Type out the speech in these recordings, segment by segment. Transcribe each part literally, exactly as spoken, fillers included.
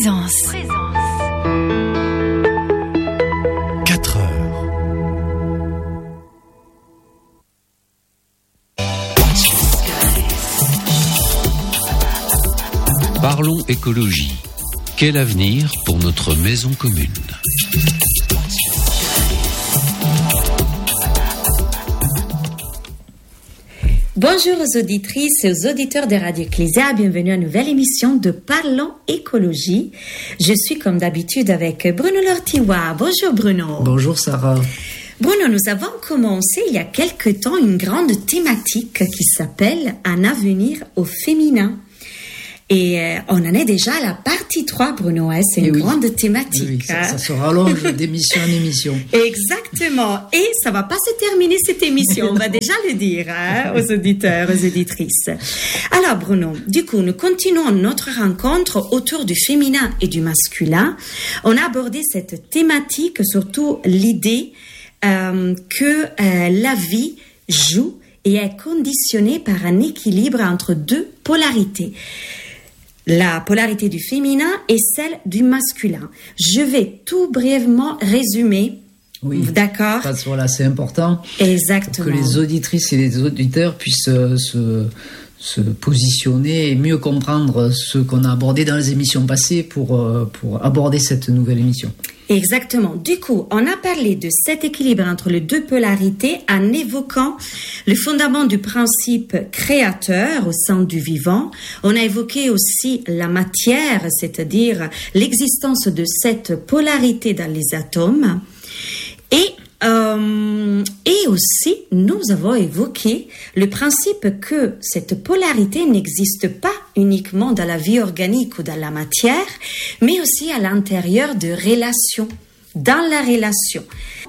Présence. quatre heures. Parlons écologie. Quel avenir pour notre maison commune ? Bonjour aux auditrices et aux auditeurs de Radio Ecclesia, bienvenue à une nouvelle émission de Parlons écologie. Je suis comme d'habitude avec Bruno Lortiwa. Bonjour Bruno. Bonjour Sarah. Bruno, nous avons commencé il y a quelque temps une grande thématique qui s'appelle Un avenir au féminin. Et euh, on en est déjà à la partie trois, Bruno, hein, c'est et une oui. grande thématique. Oui, ça, hein. ça se rallonge d'émission en émission. Exactement. Et ça va pas se terminer cette émission, on va déjà le dire hein, aux auditeurs, aux auditrices. Alors Bruno, du coup, nous continuons notre rencontre autour du féminin et du masculin. On a abordé cette thématique, surtout l'idée euh, que euh, la vie joue et est conditionnée par un équilibre entre deux polarités. La polarité du féminin et celle du masculin. Je vais tout brièvement résumer. Oui, d'accord. Voilà, c'est important. Exactement. Pour que les auditrices et les auditeurs puissent euh, se, se positionner et mieux comprendre ce qu'on a abordé dans les émissions passées pour, euh, pour aborder cette nouvelle émission. Exactement. Du coup, on a parlé de cet équilibre entre les deux polarités en évoquant le fondament du principe créateur au sein du vivant. On a évoqué aussi la matière, c'est-à-dire l'existence de cette polarité dans les atomes. Et Euh, et aussi, nous avons évoqué le principe que cette polarité n'existe pas uniquement dans la vie organique ou dans la matière, mais aussi à l'intérieur de relations, dans la relation.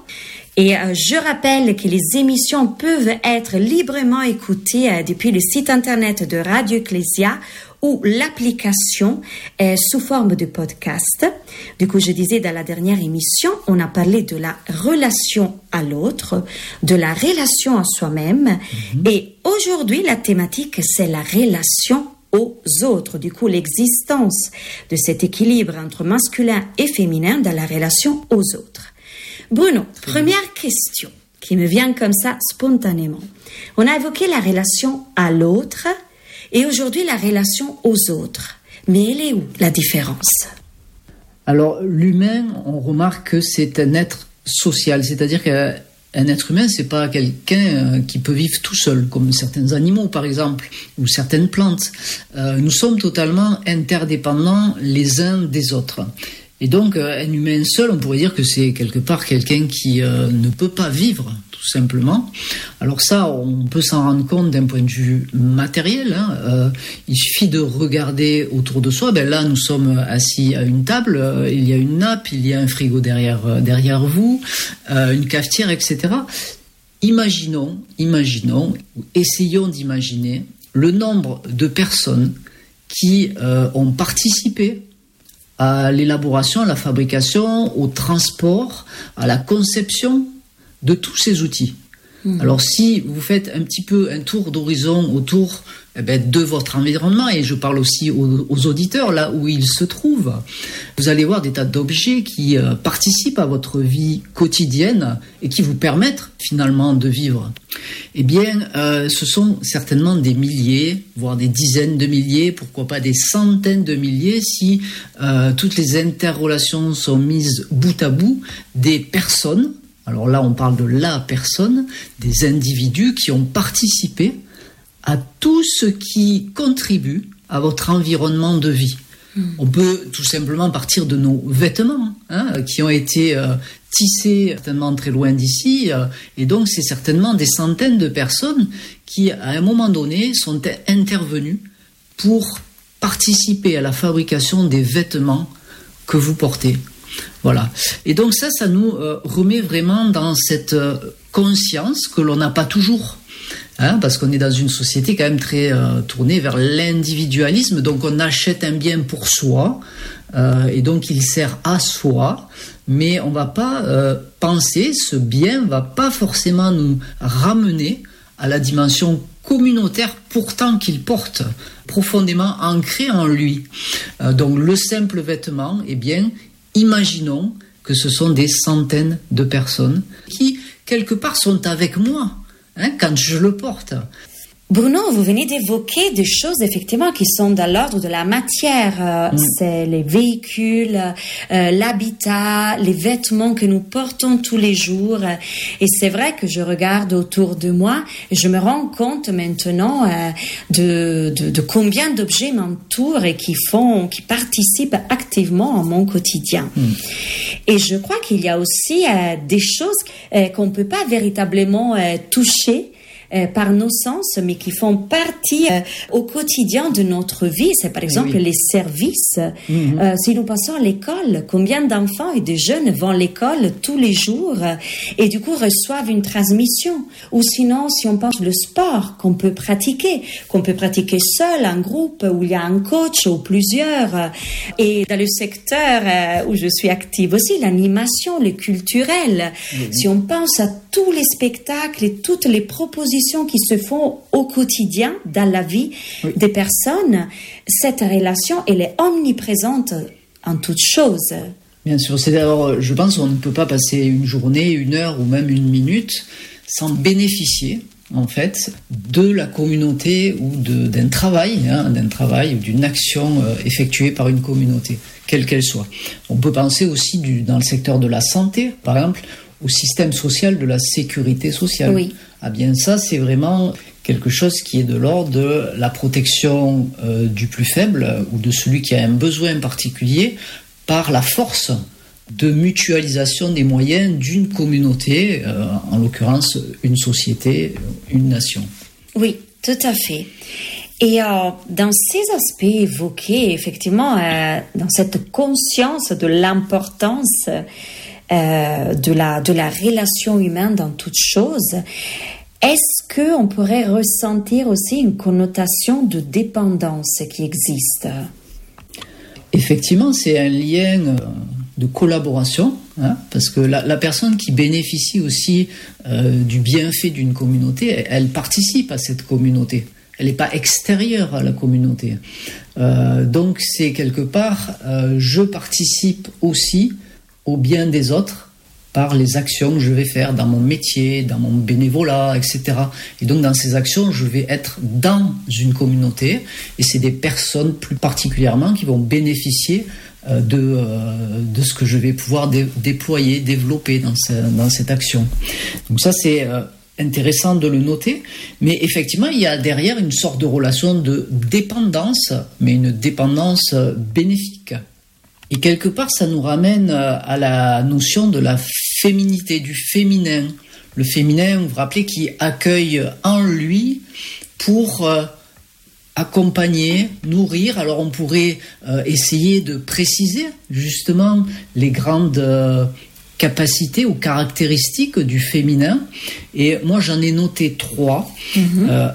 Et euh, je rappelle que les émissions peuvent être librement écoutées euh, depuis le site internet de Radio Ecclesia ou l'application euh, sous forme de podcast. Du coup, je disais dans la dernière émission, on a parlé de la relation à l'autre, de la relation à soi-même. Mm-hmm. Et aujourd'hui, la thématique, c'est la relation aux autres. Du coup, l'existence de cet équilibre entre masculin et féminin dans la relation aux autres. Bruno, première question qui me vient comme ça spontanément. On a évoqué la relation à l'autre et aujourd'hui la relation aux autres. Mais elle est où la différence ? Alors, l'humain, on remarque que c'est un être social, c'est-à-dire qu'un être humain, c'est pas quelqu'un qui peut vivre tout seul, comme certains animaux par exemple, ou certaines plantes. Euh, nous sommes totalement interdépendants les uns des autres. Et donc, un humain seul, on pourrait dire que c'est quelque part quelqu'un qui euh, ne peut pas vivre, tout simplement. Alors ça, on peut s'en rendre compte d'un point de vue matériel. Hein. Euh, il suffit de regarder autour de soi. Ben là, nous sommes assis à une table, euh, il y a une nappe, il y a un frigo derrière, euh, derrière vous, euh, une cafetière, et cetera. Imaginons, imaginons, essayons d'imaginer le nombre de personnes qui euh, ont participé à l'élaboration, à la fabrication, au transport, à la conception de tous ces outils. Mmh. Alors si vous faites un petit peu un tour d'horizon autour eh ben, de votre environnement, et je parle aussi aux, aux auditeurs, là où ils se trouvent, vous allez voir des tas d'objets qui euh, participent à votre vie quotidienne et qui vous permettent finalement de vivre. Eh bien, euh, ce sont certainement des milliers, voire des dizaines de milliers, pourquoi pas des centaines de milliers, si euh, toutes les interrelations sont mises bout à bout, des personnes. Alors là, on parle de la personne, des individus qui ont participé à tout ce qui contribue à votre environnement de vie. Mmh. On peut tout simplement partir de nos vêtements, hein, qui ont été euh, tissés certainement très loin d'ici, euh, et donc c'est certainement des centaines de personnes qui, à un moment donné, sont intervenues pour participer à la fabrication des vêtements que vous portez. Voilà. Et donc ça, ça nous euh, remet vraiment dans cette euh, conscience que l'on n'a pas toujours. Hein, parce qu'on est dans une société quand même très euh, tournée vers l'individualisme, donc on achète un bien pour soi, euh, et donc il sert à soi, mais on ne va pas euh, penser, ce bien ne va pas forcément nous ramener à la dimension communautaire pourtant qu'il porte, profondément ancré en lui. Euh, donc le simple vêtement, eh bien, imaginons que ce sont des centaines de personnes qui, quelque part, sont avec moi hein, quand je le porte. Bruno, vous venez d'évoquer des choses effectivement qui sont dans l'ordre de la matière. Euh, mmh. C'est les véhicules, euh, l'habitat, les vêtements que nous portons tous les jours. Et c'est vrai que je regarde autour de moi et je me rends compte maintenant euh, de, de, de combien d'objets m'entourent et qui font, qui participent activement à mon quotidien. Mmh. Et je crois qu'il y a aussi euh, des choses euh, qu'on ne peut pas véritablement euh, toucher Euh, par nos sens, mais qui font partie euh, au quotidien de notre vie. C'est par exemple oui. les services. Mm-hmm. Euh, si nous passons à l'école, combien d'enfants et de jeunes vont à l'école tous les jours euh, et du coup reçoivent une transmission. Ou sinon, si on pense le sport qu'on peut pratiquer, qu'on peut pratiquer seul, en groupe, où il y a un coach ou plusieurs. Euh, et dans le secteur euh, où je suis active aussi, l'animation, le culturel. Mm-hmm. Si on pense à tous les spectacles et toutes les propositions qui se font au quotidien dans la vie oui. des personnes, cette relation, elle est omniprésente en toutes choses. Bien sûr, c'est d'abord, je pense qu'on ne peut pas passer une journée, une heure ou même une minute sans bénéficier, en fait, de la communauté ou de, d'un travail, hein, d'un travail ou d'une action euh, effectuée par une communauté, quelle qu'elle soit. On peut penser aussi du, dans le secteur de la santé, par exemple, au système social de la sécurité sociale. Oui. Ah bien ça, c'est vraiment quelque chose qui est de l'ordre de la protection euh, du plus faible ou de celui qui a un besoin particulier par la force de mutualisation des moyens d'une communauté, euh, en l'occurrence une société, une nation. Oui, tout à fait. Et euh, dans ces aspects évoqués, effectivement, euh, dans cette conscience de l'importance Euh, de la de la relation humaine dans toute chose, est-ce que on pourrait ressentir aussi une connotation de dépendance qui existe? Effectivement, c'est un lien de collaboration, hein, parce que la, la personne qui bénéficie aussi euh, du bienfait d'une communauté, elle, elle participe à cette communauté. Elle n'est pas extérieure à la communauté. Euh, donc c'est quelque part, euh, je participe aussi au bien des autres par les actions que je vais faire dans mon métier, dans mon bénévolat, et cetera. Et donc dans ces actions, je vais être dans une communauté et c'est des personnes plus particulièrement qui vont bénéficier euh, de, euh, de ce que je vais pouvoir dé- déployer, développer dans, ce, dans cette action. Donc ça c'est euh, intéressant de le noter, mais effectivement il y a derrière une sorte de relation de dépendance, mais une dépendance bénéfique. Et quelque part, ça nous ramène à la notion de la féminité, du féminin. Le féminin, vous vous rappelez, qui accueille en lui pour euh, accompagner, nourrir. Alors on pourrait euh, essayer de préciser justement les grandes euh, capacités ou caractéristiques du féminin. Et moi, j'en ai noté trois. Mm-hmm. Euh,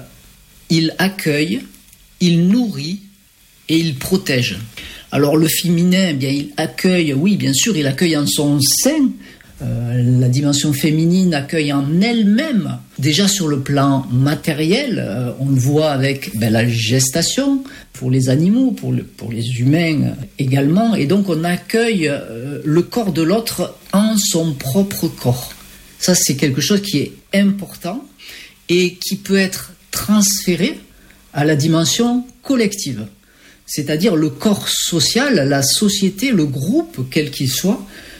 il accueille, il nourrit et il protège. Alors le féminin, eh bien, il accueille, oui, bien sûr, il accueille en son sein. Euh, la dimension féminine accueille en elle-même, déjà sur le plan matériel, euh, on le voit avec ben, la gestation pour les animaux, pour, le, pour les humains également, et donc on accueille euh, le corps de l'autre en son propre corps. Ça, c'est quelque chose qui est important et qui peut être transféré à la dimension collective. C'est-à-dire le corps social, la société, le groupe, quel qu'il soit,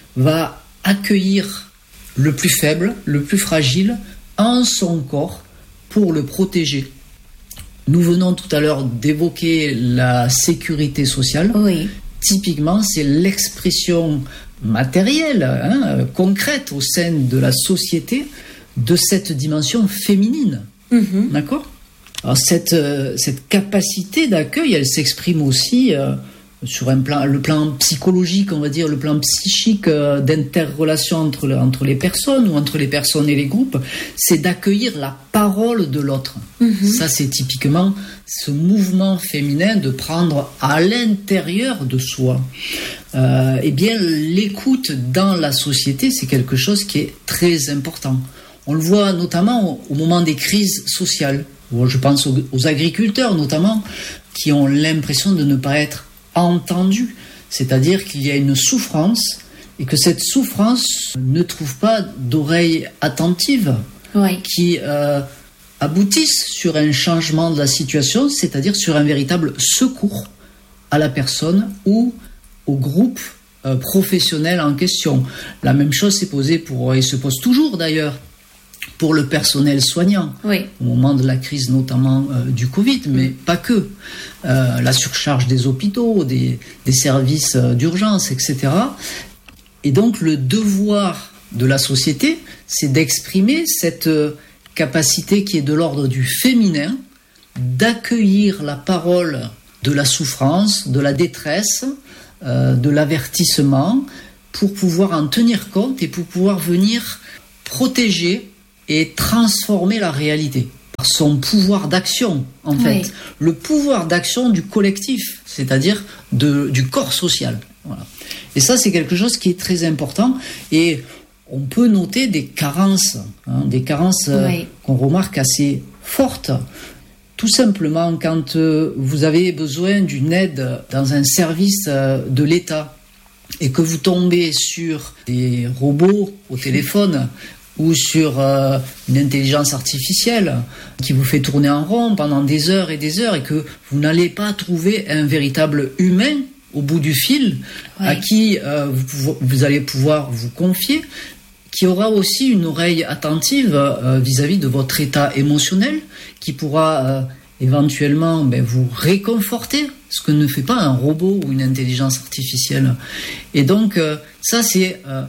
va accueillir le plus faible, le plus fragile, en son corps pour le protéger. Nous venons tout à l'heure d'évoquer la sécurité sociale. Oui. Typiquement, c'est l'expression matérielle, hein, concrète au sein de la société de cette dimension féminine. Mm-hmm. D'accord ? Alors cette, euh, cette capacité d'accueil, elle s'exprime aussi euh, sur un plan, le plan psychologique, on va dire, le plan psychique euh, d'interrelation entre, le, entre les personnes ou entre les personnes et les groupes, c'est d'accueillir la parole de l'autre. Mm-hmm. Ça, c'est typiquement ce mouvement féminin de prendre à l'intérieur de soi. Euh, eh bien, l'écoute dans la société, c'est quelque chose qui est très important. On le voit notamment au, au moment des crises sociales. Je pense aux, aux agriculteurs notamment, qui ont l'impression de ne pas être entendu. C'est-à-dire qu'il y a une souffrance et que cette souffrance ne trouve pas d'oreille attentive Oui. qui euh, aboutissent sur un changement de la situation, c'est-à-dire sur un véritable secours à la personne ou au groupe euh, professionnel en question. La même chose s'est posée pour, et se pose toujours d'ailleurs, pour le personnel soignant, Oui. au moment de la crise notamment euh, du Covid, mais pas que. Euh, la surcharge des hôpitaux, des, des services euh, d'urgence, et cetera. Et donc le devoir de la société, c'est d'exprimer cette euh, capacité qui est de l'ordre du féminin, d'accueillir la parole de la souffrance, de la détresse, euh, de l'avertissement, pour pouvoir en tenir compte et pour pouvoir venir protéger et transformer la réalité par son pouvoir d'action, en fait. Oui. Le pouvoir d'action du collectif, c'est-à-dire de, du corps social. Voilà. Et ça, c'est quelque chose qui est très important. Et on peut noter des carences, hein, des carences euh, Oui. qu'on remarque assez fortes. Tout simplement, quand euh, vous avez besoin d'une aide dans un service euh, de l'État et que vous tombez sur des robots au téléphone ou sur euh, une intelligence artificielle qui vous fait tourner en rond pendant des heures et des heures et que vous n'allez pas trouver un véritable humain au bout du fil, Oui. à qui euh, vous, vous allez pouvoir vous confier, qui aura aussi une oreille attentive euh, vis-à-vis de votre état émotionnel, qui pourra euh, éventuellement ben, vous réconforter, ce que ne fait pas un robot ou une intelligence artificielle. Et donc euh, ça c'est euh,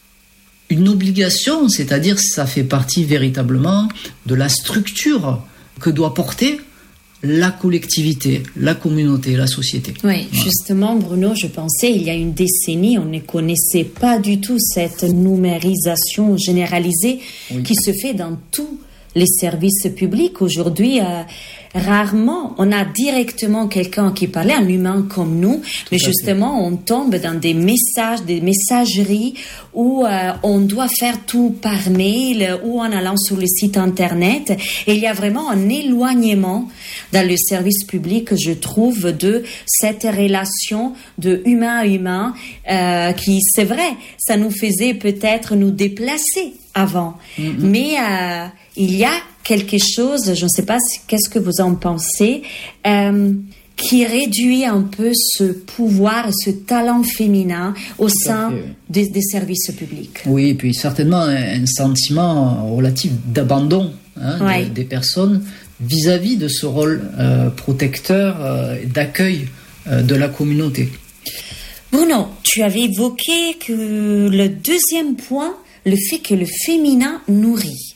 une obligation, c'est-à-dire ça fait partie véritablement de la structure que doit porter la collectivité, la communauté, la société. Oui, justement, Bruno, je pensais, il y a une décennie, on ne connaissait pas du tout cette numérisation généralisée Oui. qui se fait dans tous les services publics. Aujourd'hui, euh, rarement, on a directement quelqu'un qui parlait, un humain comme nous, mais justement, on tombe dans des messages, des messageries où euh, on doit faire tout par mail ou en allant sur le site internet. Et il y a vraiment un éloignement dans le service public, je trouve, de cette relation de humain à humain euh, qui, c'est vrai, ça nous faisait peut-être nous déplacer avant. Mm-hmm. Mais euh, il y a quelque chose, je ne sais pas si, qu'est-ce que vous en pensez, euh, qui réduit un peu ce pouvoir, ce talent féminin au Tout sein des, des services publics. Oui, et puis certainement un, un sentiment relatif d'abandon hein, ouais. de, des personnes vis-à-vis de ce rôle euh, protecteur, euh, d'accueil euh, de la communauté. Bruno, tu avais évoqué que le deuxième point, le fait que le féminin nourrit.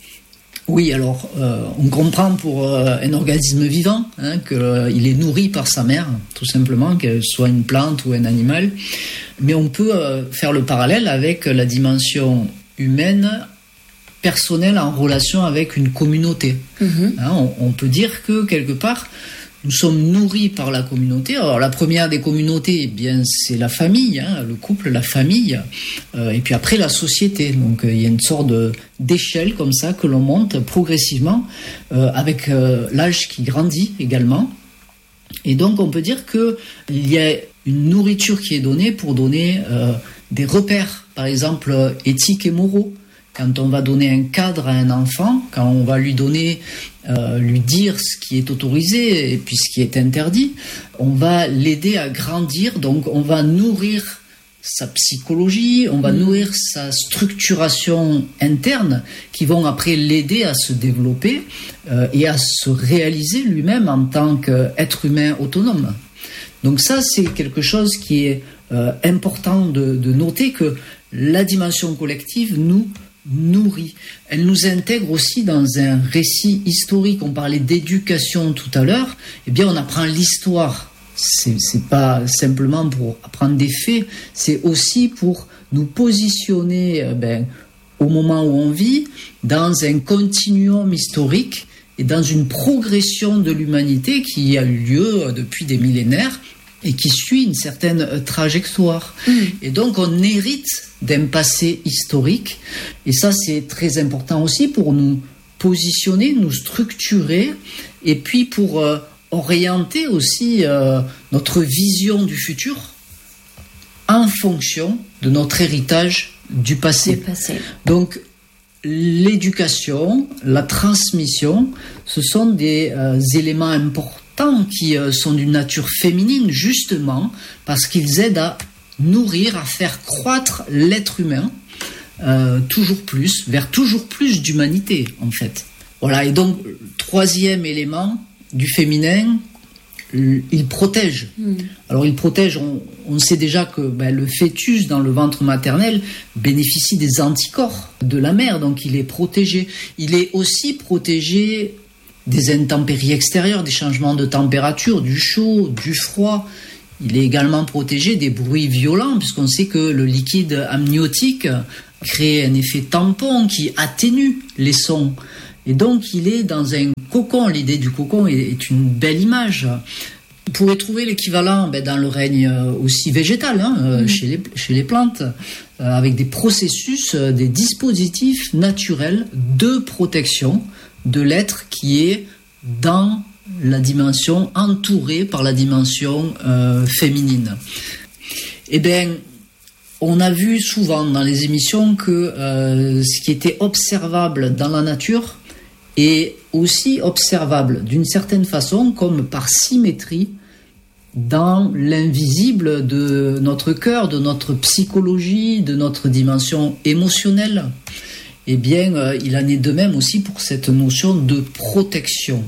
Oui, alors euh, on comprend pour euh, un organisme vivant hein, qu'il euh, est nourri par sa mère, tout simplement, qu'elle soit une plante ou un animal. Mais on peut euh, faire le parallèle avec la dimension humaine, personnelle, en relation avec une communauté. Mmh. Hein, on, on peut dire que quelque part, nous sommes nourris par la communauté. Alors la première des communautés, eh bien, c'est la famille, hein, le couple, la famille, euh, et puis après la société. Donc euh, il y a une sorte de, d'échelle comme ça que l'on monte progressivement euh, avec euh, l'âge qui grandit également. Et donc on peut dire qu'il y a une nourriture qui est donnée pour donner euh, des repères, par exemple éthiques et moraux. Quand on va donner un cadre à un enfant, quand on va lui donner, euh, lui dire ce qui est autorisé et puis ce qui est interdit, on va l'aider à grandir. Donc, on va nourrir sa psychologie, on va mmh. nourrir sa structuration interne, qui vont après l'aider à se développer euh, et à se réaliser lui-même en tant qu'être humain autonome. Donc ça, c'est quelque chose qui est euh, important de, de noter, que la dimension collective nous nourrit. Elle nous intègre aussi dans un récit historique. On parlait d'éducation tout à l'heure. Eh bien, on apprend l'histoire. C'est, c'est pas simplement pour apprendre des faits, c'est aussi pour nous positionner eh ben, au moment où on vit, dans un continuum historique et dans une progression de l'humanité qui a eu lieu depuis des millénaires et qui suit une certaine trajectoire. Mmh. Et donc on hérite d'un passé historique, et ça c'est très important aussi pour nous positionner, nous structurer, et puis pour euh, orienter aussi euh, notre vision du futur en fonction de notre héritage du passé. Du passé. Donc, l'éducation, la transmission, ce sont des euh, éléments importants qui euh, sont d'une nature féminine, justement parce qu'ils aident à nourrir, à faire croître l'être humain euh, toujours plus, vers toujours plus d'humanité, en fait. Voilà, et donc, troisième élément du féminin, il protège. Mmh. Alors, il protège, on, on sait déjà que ben, le fœtus dans le ventre maternel bénéficie des anticorps de la mère, donc il est protégé. Il est aussi protégé des intempéries extérieures, des changements de température, du chaud, du froid. Il est également protégé des bruits violents, puisqu'on sait que le liquide amniotique crée un effet tampon qui atténue les sons. Et donc, il est dans un cocon. L'idée du cocon est une belle image. Vous pourrez trouver l'équivalent ben, dans le règne aussi végétal, hein, mmh. chez, les, chez les plantes, euh, avec des processus, euh, des dispositifs naturels de protection de l'être qui est dans la dimension, entouré par la dimension euh, féminine. Eh bien, on a vu souvent dans les émissions que euh, ce qui était observable dans la nature est aussi observable d'une certaine façon, comme par symétrie, dans l'invisible de notre cœur, de notre psychologie, de notre dimension émotionnelle. Eh bien, euh, il en est de même aussi pour cette notion de protection.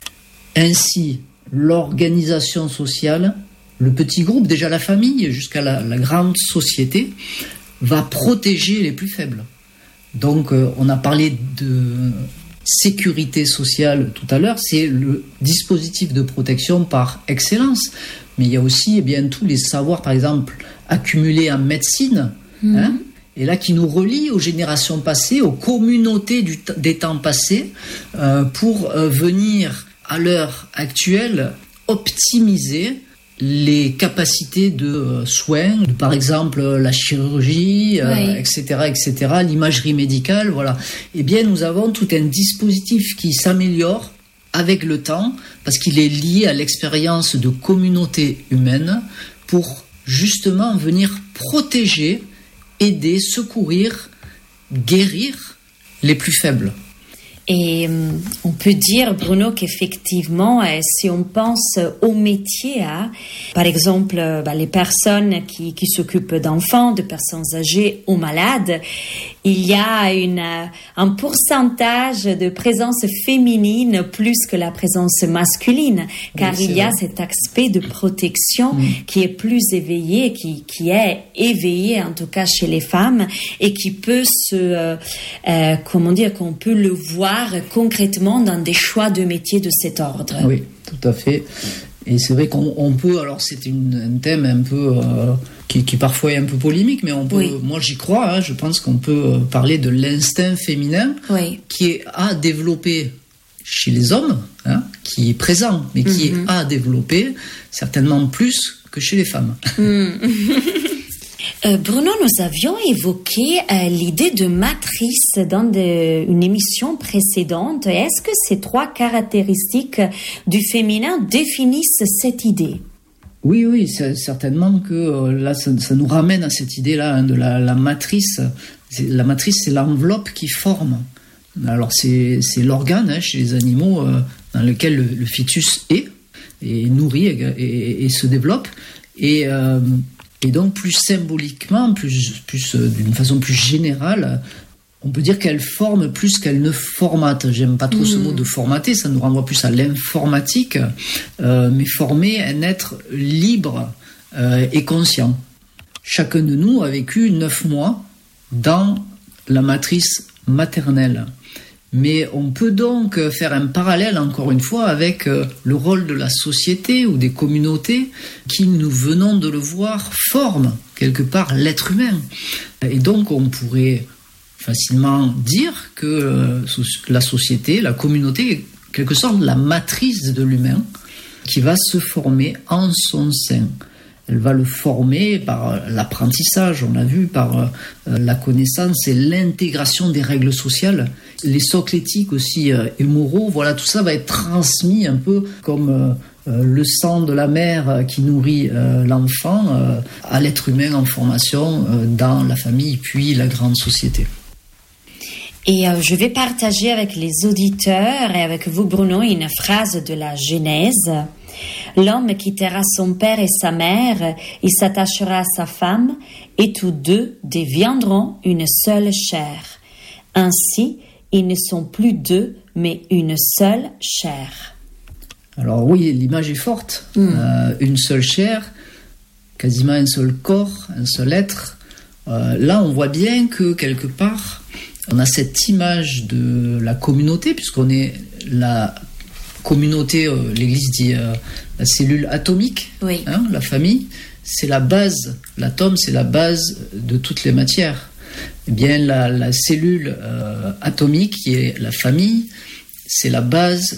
Ainsi, l'organisation sociale, le petit groupe, déjà la famille, jusqu'à la, la grande société, va protéger les plus faibles. Donc, euh, on a parlé de sécurité sociale tout à l'heure, c'est le dispositif de protection par excellence. Mais il y a aussi eh bien, tous les savoirs, par exemple, accumulés en médecine, mmh. hein, et là qui nous relie aux générations passées, aux communautés du t- des temps passés, euh, pour euh, venir à l'heure actuelle optimiser les capacités de soins, de, par exemple la chirurgie, euh, oui. et cetera, et cetera, l'imagerie médicale, voilà. Eh bien, nous avons tout un dispositif qui s'améliore avec le temps, parce qu'il est lié à l'expérience de communautés humaines pour justement venir protéger, aider, secourir, guérir les plus faibles. Et on peut dire, Bruno, qu'effectivement, si on pense au métier, hein, par exemple, bah, les personnes qui, qui s'occupent d'enfants, de personnes âgées ou malades, il y a une, un pourcentage de présence féminine plus que la présence masculine, car oui, il y a vrai. Cet aspect de protection mmh. qui est plus éveillé, qui, qui est éveillé en tout cas chez les femmes, et qui peut se, euh, euh, comment dire, qu'on peut le voir concrètement dans des choix de métiers de cet ordre. Oui, tout à fait. Et c'est vrai qu'on on peut, alors c'est une, un thème un peu euh, qui, qui parfois est un peu polémique, mais on peut, oui. moi j'y crois, hein, je pense qu'on peut parler de l'instinct féminin oui. qui est à développer chez les hommes, hein, qui est présent, mais qui mm-hmm. est à développer certainement plus que chez les femmes. Mm. Euh, Bruno, nous avions évoqué euh, l'idée de matrice dans de, une émission précédente. Est-ce que ces trois caractéristiques du féminin définissent cette idée ? Oui, oui, c'est certainement que euh, là, ça, ça nous ramène à cette idée-là hein, de la, la matrice. C'est, la matrice, c'est l'enveloppe qui forme. Alors, c'est, c'est l'organe hein, chez les animaux euh, dans lequel le, le fœtus est, et nourrit et, et, et se développe. Et... Euh, Et donc, plus symboliquement, plus, plus, euh, d'une façon plus générale, on peut dire qu'elle forme plus qu'elle ne formate. J'aime pas trop mmh. ce mot de formater, ça nous renvoie plus à l'informatique, euh, mais former un être libre euh, et conscient. Chacun de nous a vécu neuf mois dans la matrice maternelle. Mais on peut donc faire un parallèle, encore une fois, avec le rôle de la société ou des communautés qui, nous venons de le voir, forment quelque part l'être humain. Et donc on pourrait facilement dire que la société, la communauté est en quelque sorte la matrice de l'humain qui va se former en son sein. Elle va le former par l'apprentissage, on l'a vu, par euh, la connaissance et l'intégration des règles sociales. Les socles éthiques aussi euh, et moraux, voilà, tout ça va être transmis un peu comme euh, euh, le sang de la mère euh, qui nourrit euh, l'enfant euh, à l'être humain en formation euh, dans la famille puis la grande société. Et euh, je vais partager avec les auditeurs et avec vous, Bruno, une phrase de la Genèse. L'homme quittera son père et sa mère, il s'attachera à sa femme, et tous deux deviendront une seule chair. Ainsi, ils ne sont plus deux, mais une seule chair. Alors oui, l'image est forte. Mmh. Euh, une seule chair, quasiment un seul corps, un seul être. Euh, là, on voit bien que quelque part, on a cette image de la communauté, puisqu'on est la communauté, euh, l'Église dit euh, la cellule atomique, oui. hein, la famille, c'est la base, l'atome c'est la base de toutes les matières. Eh bien, la, la cellule euh, atomique, qui est la famille, c'est la base